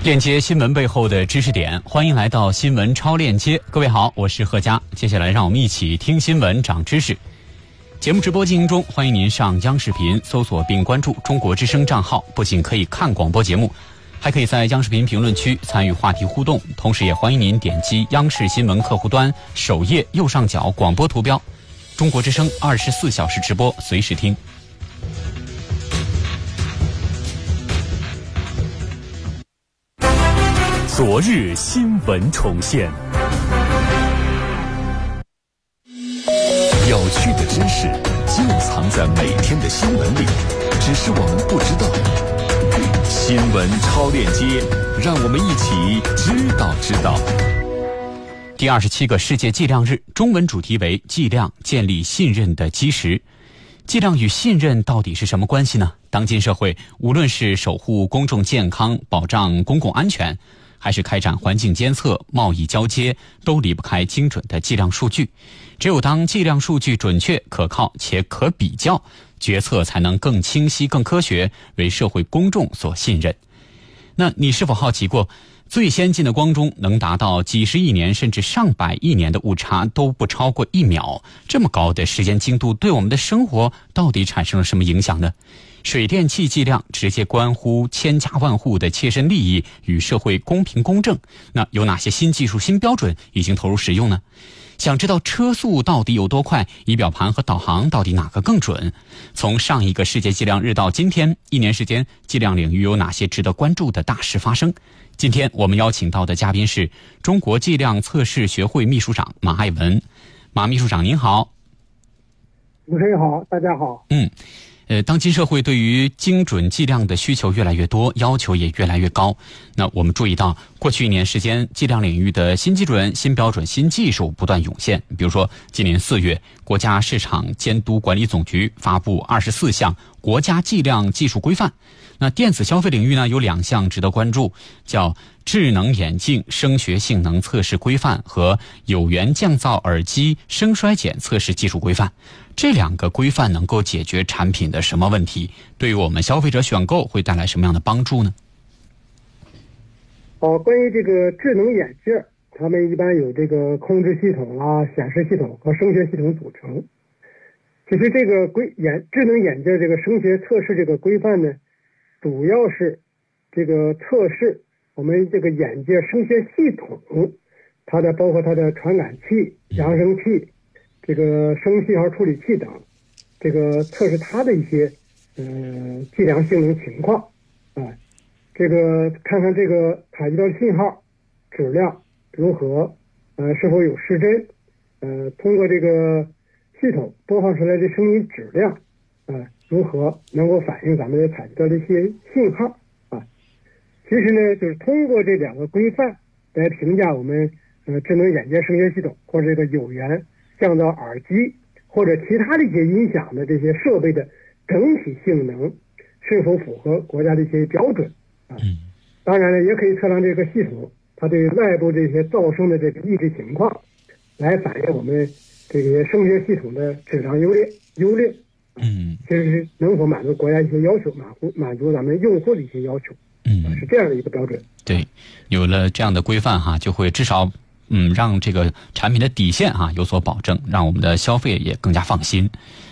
链接新闻背后的知识点，欢迎来到新闻超链接。各位好，我是贺佳，接下来让我们一起听新闻长知识。节目直播进行中，欢迎您上央视频搜索并关注中国之声账号，不仅可以看广播节目，还可以在央视频评论区参与话题互动，同时也欢迎您点击央视新闻客户端首页右上角广播图标，中国之声24小时直播，随时听。 昨日新闻重现，有趣的知识就藏在每天的新闻里，只是我们不知道。新闻超链接，让我们一起知道。 第27个世界计量日，中文主题为计量建立信任的基石。计量与信任到底是什么关系呢？当今社会，无论是守护公众健康、保障公共安全，还是开展环境监测、贸易交接，都离不开精准的计量数据。只有当计量数据准确、可靠且可比较，决策才能更清晰、更科学，为社会公众所信任。那你是否好奇过，最先进的光中能达到几十亿年甚至上百亿年的误差都不超过1秒，这么高的时间精度对我们的生活到底产生了什么影响呢？水电气计量直接关乎千家万户的切身利益与社会公平公正，那有哪些新技术、新标准已经投入使用呢？想知道车速到底有多快，仪表盘和导航到底哪个更准？从上一个世界计量日到今天，1年时间，计量领域有哪些值得关注的大事发生？今天我们邀请到的嘉宾是中国计量测试学会秘书长马爱文。马秘书长您好。 主持人好，大家好。 当今社会对于精准计量的需求越来越多，要求也越来越高。那我们注意到，过去1年时间，计量领域的新基准、新标准、新技术不断涌现。比如说，今年4月，国家市场监督管理总局发布24项国家计量技术规范。那电子消费领域呢，有2项值得关注，叫智能眼镜声学性能测试规范和有源降噪耳机声衰减测试技术规范。这2个规范能够解决产品的什么问题？对于我们消费者选购会带来什么样的帮助呢？ 关于这个智能眼镜，它们一般有这个控制系统啊、显示系统和声学系统组成。其实这个智能眼镜这个声学测试这个规范呢，主要是这个测试我们这个眼镜声学系统，它的包括它的传感器、扬声器、这个声信号处理器等，这个测试它的一些计量性能情况这个看看这个采集到的信号质量如何，是否有失真，通过这个系统播放出来的声音质量如何能够反映咱们采集到的一些信号其实呢，就是通过这2个规范来评价我们智能眼镜声学系统或者这个有源降噪耳机或者其他的一些音响的这些设备的整体性能是否符合国家的一些标准当然了，也可以测量这个系统它对外部这些噪声的这个抑制情况，来反映我们这些声学系统的质量优劣其实是能否满足国家一些要求，满足咱们用户的一些要求是这样的一个标准。 对，有了这样的规范就会至少让这个产品的底线有所保证，让我们的消费也更加放心。